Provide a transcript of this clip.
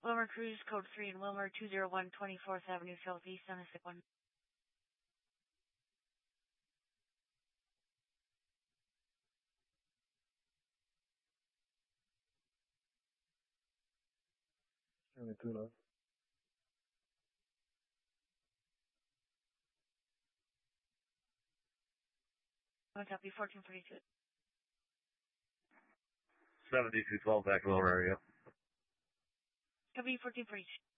Wilmer Cruise, code 3 in Wilmer, 201 24th Avenue Southeast, on a sick one. Only two left. One copy, 1442. 7212 back to Wilmer area. Copy, 1442.